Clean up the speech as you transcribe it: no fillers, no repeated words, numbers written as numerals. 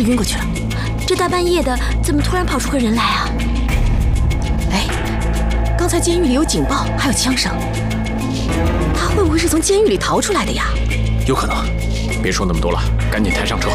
是晕过去了。 这大半夜的，怎么突然跑出个人来啊？ 哎，刚才监狱里有警报，还有枪声，他会不会是从监狱里逃出来的呀？ 有可能。别说那么多了，赶紧抬上车。